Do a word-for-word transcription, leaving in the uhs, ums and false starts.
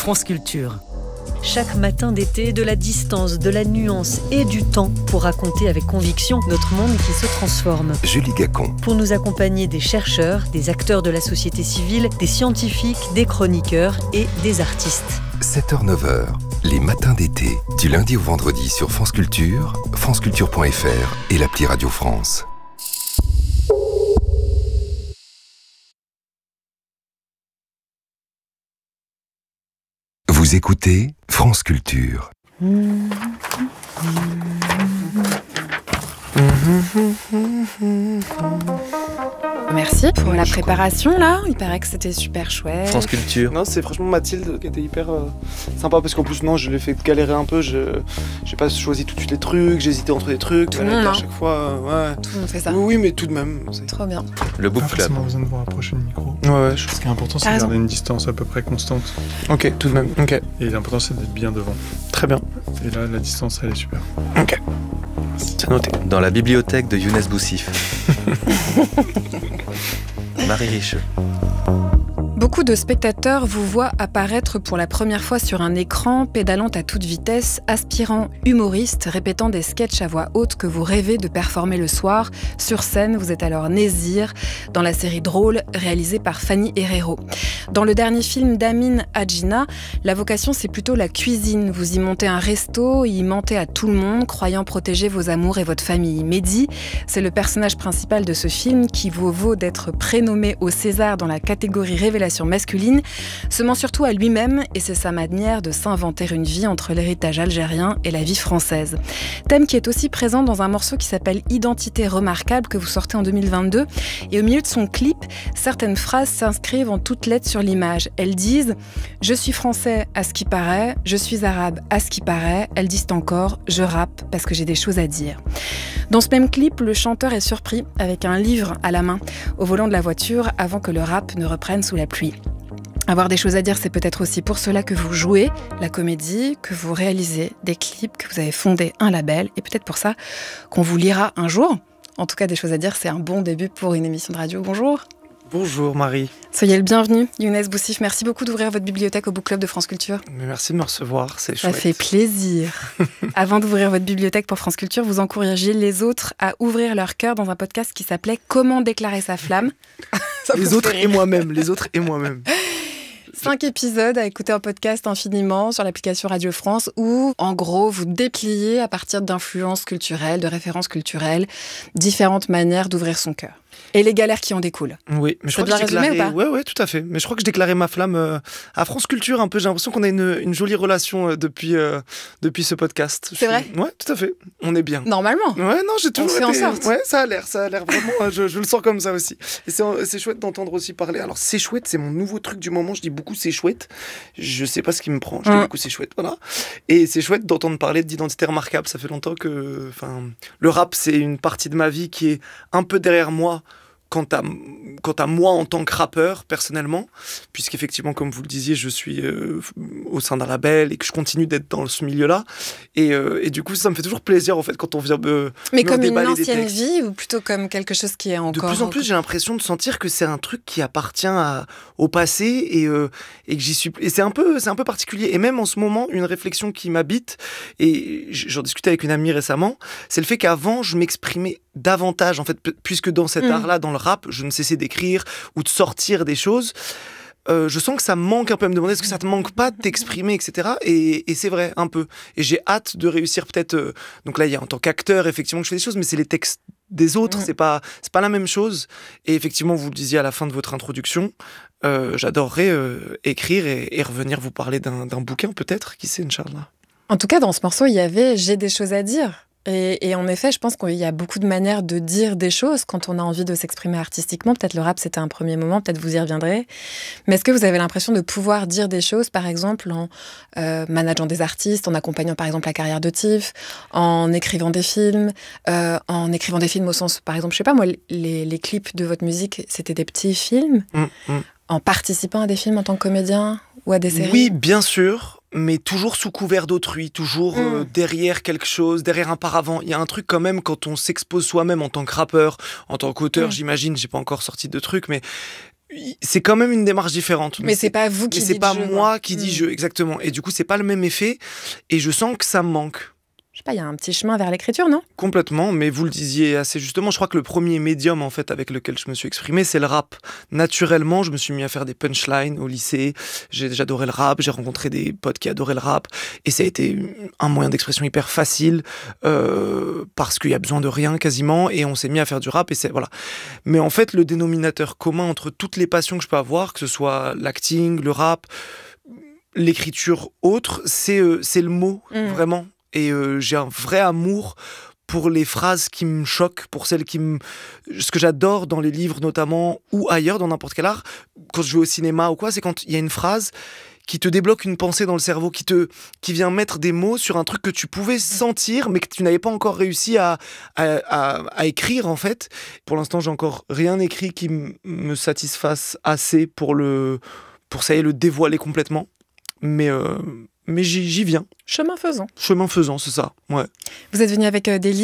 France Culture. Chaque matin d'été, de la distance, de la nuance et du temps pour raconter avec conviction notre monde qui se transforme. Julie Gacon. Pour nous accompagner des chercheurs, des acteurs de la société civile, des scientifiques, des chroniqueurs et des artistes. sept heures neuf heures, les matins d'été, du lundi au vendredi sur France Culture, franceculture point f r et l'appli Radio France. Vous écoutez France Culture. Merci pour la préparation là, il paraît que c'était super chouette. France Culture. Non, c'est franchement Mathilde qui était hyper euh, sympa parce qu'en plus non, je l'ai fait galérer un peu, je j'ai pas choisi tout de suite les trucs, j'hésitais entre les trucs, Tout elle le monde, était à hein. chaque fois euh, ouais. Tout le monde fait ça. Oui, oui, mais tout de même. C'est... Trop bien. Le Book Pas Club. forcément besoin de vous rapprocher le micro. Ouais, ouais, je... Ce qui est important, c'est T'as de raison. garder une distance à peu près constante. OK, tout de même. OK. Et l'important, c'est d'être bien devant. Très bien. Et là, la distance, elle est super. OK. C'est noté. Dans la bibliothèque de Younes Boussif. Marie Richeux. Beaucoup de spectateurs vous voient apparaître pour la première fois sur un écran, pédalant à toute vitesse, aspirant humoriste, répétant des sketchs à voix haute que vous rêvez de performer le soir. Sur scène, vous êtes alors Nézir, dans la série Drôle, réalisée par Fanny Herrero. Dans le dernier film d'Amin Hadjina, la vocation c'est plutôt la cuisine. Vous y montez un resto, y mentez à tout le monde, croyant protéger vos amours et votre famille. Mehdi, c'est le personnage principal de ce film qui vous vaut d'être prénommé au César dans la catégorie révélation masculine, se ment surtout à lui-même et c'est sa manière de s'inventer une vie entre l'héritage algérien et la vie française. Thème qui est aussi présent dans un morceau qui s'appelle Identité remarquable que vous sortez en deux mille vingt-deux et au milieu de son clip, certaines phrases s'inscrivent en toutes lettres sur l'image. Elles disent « Je suis français à ce qui paraît, je suis arabe à ce qui paraît », elles disent encore « Je rappe parce que j'ai des choses à dire ». Dans ce même clip, le chanteur est surpris avec un livre à la main au volant de la voiture avant que le rap ne reprenne sous la pluie. Avoir des choses à dire, c'est peut-être aussi pour cela que vous jouez la comédie, que vous réalisez des clips, que vous avez fondé un label, et peut-être pour ça qu'on vous lira un jour. En tout cas, des choses à dire, c'est un bon début pour une émission de radio. Bonjour. Bonjour Marie. Soyez le bienvenu, Younes Boussif. Merci beaucoup d'ouvrir votre bibliothèque au Book Club de France Culture. Mais merci de me recevoir, c'est Ça chouette. fait plaisir. Avant d'ouvrir votre bibliothèque pour France Culture, vous encouragez les autres à ouvrir leur cœur dans un podcast qui s'appelait « Comment déclarer sa flamme ». Les autres et moi-même, les autres et moi-même. Cinq épisodes à écouter en podcast infiniment sur l'application Radio France où, en gros, vous dépliez à partir d'influences culturelles, de références culturelles, différentes manières d'ouvrir son cœur. Et les galères qui en découlent. Oui, mais je C'est crois que bien je résumé déclarais... ou pas Ouais, ouais, tout à fait. Mais je crois que je déclarais ma flamme euh, à France Culture un peu. J'ai l'impression qu'on a une, une jolie relation euh, depuis, euh, depuis ce podcast. Je C'est suis- vrai Ouais, tout à fait. On est bien. Normalement. Ouais, non, j'ai toujours fait en été- sorte. Ouais, ça a l'air, ça a l'air vraiment. euh, je, je le sens comme ça aussi. Et c'est, c'est chouette d'entendre aussi parler. Alors, c'est chouette, c'est mon nouveau truc du moment. Je dis beaucoup c'est chouette. Je sais pas ce qui me prend. Je dis Mm. beaucoup c'est chouette, voilà. Et c'est chouette d'entendre parler d'identité remarquable. Ça fait longtemps que, enfin, le rap, c'est une partie de ma vie qui est un peu derrière moi. Quant à, quant à moi en tant que rappeur, personnellement, puisqu'effectivement, comme vous le disiez, je suis euh, au sein d'un label et que je continue d'être dans ce milieu-là. Et, euh, et du coup, ça me fait toujours plaisir, en fait, quand on vient me Mais me comme une déballer des ancienne textes. vie ou plutôt comme quelque chose qui est De encore... plus en plus, j'ai l'impression de sentir que c'est un truc qui appartient à- au passé et, euh, et que j'y suis. Et c'est un peu, c'est un peu particulier. Et même en ce moment, une réflexion qui m'habite et j'en discutais avec une amie récemment, c'est le fait qu'avant, je m'exprimais davantage, en fait, p- puisque dans cet Mm. art-là, dans le rap, je ne cessais d'écrire ou de sortir des choses. Euh, je sens que ça me manque un peu à me demander est-ce que ça te manque pas de t'exprimer, et cetera. Et, et c'est vrai, un peu. Et j'ai hâte de réussir peut-être. euh, donc là, il y a en tant qu'acteur, effectivement, que je fais des choses, mais c'est les textes des autres, Mm. c'est pas, c'est pas la même chose. Et effectivement, vous le disiez à la fin de votre introduction, euh, j'adorerais euh, écrire et, et revenir vous parler d'un, d'un bouquin, peut-être, qui sait, Inch'Allah. En tout cas, dans ce morceau, il y avait « J'ai des choses à dire ». Et, et en effet, je pense qu'il y a beaucoup de manières de dire des choses quand on a envie de s'exprimer artistiquement. Peut-être le rap, c'était un premier moment, peut-être vous y reviendrez. Mais est-ce que vous avez l'impression de pouvoir dire des choses, par exemple, en euh, manageant des artistes, en accompagnant, par exemple, la carrière de Tiff, en écrivant des films, euh, en écrivant des films au sens, par exemple, je sais pas, moi, les, les clips de votre musique, c'était des petits films, Mmh, mmh. en participant à des films en tant que comédien ou à des séries? Oui, bien sûr, mais toujours sous couvert d'autrui, toujours euh, Mm. derrière quelque chose, derrière un paravent. Il y a un truc quand même quand on s'expose soi-même en tant que rappeur, en tant qu'auteur, Mm. j'imagine, j'ai pas encore sorti de truc, mais c'est quand même une démarche différente. Mais, mais c'est pas vous qui mais dites c'est pas jeu, moi ouais. qui dis mmh. jeu, exactement. Et du coup, c'est pas le même effet. Et je sens que ça me manque. Je sais pas, il y a un petit chemin vers l'écriture, non ? Complètement, mais vous le disiez assez justement. Je crois que le premier médium en fait avec lequel je me suis exprimé, c'est le rap. Naturellement, je me suis mis à faire des punchlines au lycée. J'ai, j'adorais le rap. J'ai rencontré des potes qui adoraient le rap, et ça a été un moyen d'expression hyper facile euh, parce qu'il y a besoin de rien quasiment, et on s'est mis à faire du rap. Et c'est voilà. Mais en fait, le dénominateur commun entre toutes les passions que je peux avoir, que ce soit l'acting, le rap, l'écriture autre, c'est euh, c'est le mot mmh. vraiment. Et euh, j'ai un vrai amour pour les phrases qui me choquent, pour celles qui me... Ce que j'adore dans les livres notamment, ou ailleurs, dans n'importe quel art, quand je vais au cinéma ou quoi, c'est quand il y a une phrase qui te débloque une pensée dans le cerveau, qui, te... qui vient mettre des mots sur un truc que tu pouvais sentir, mais que tu n'avais pas encore réussi à, à, à, à écrire, en fait. Pour l'instant, j'ai encore rien écrit qui m- me satisfasse assez pour, le... pour ça y est, le dévoiler complètement. Mais... Euh... Mais j'y, j'y viens. Chemin faisant. Chemin faisant, c'est ça, ouais. Vous êtes venu avec euh, des livres